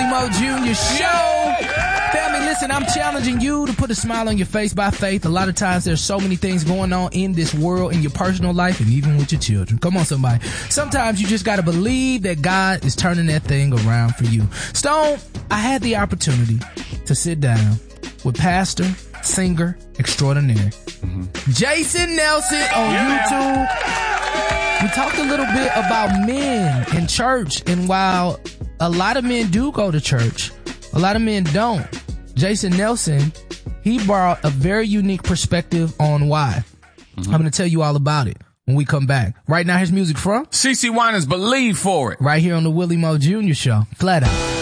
Mo Jr. Show. Family, listen, I'm challenging you to put a smile on your face by faith. A lot of times there's so many things going on in this world, in your personal life, and even with your children. Come on, somebody. Sometimes you just gotta believe that God is turning that thing around for you. Stone, I had the opportunity to sit down with pastor, singer extraordinaire, Jason Nelson on YouTube. We talked a little bit about men in church, and while a lot of men do go to church, a lot of men don't. Jason Nelson, he brought a very unique perspective on why. I'm going to tell you all about it when we come back. Right now, here's music from CeCe Winans, Believe for It. Right here on the Willie Mo Jr. Show. Flat Out.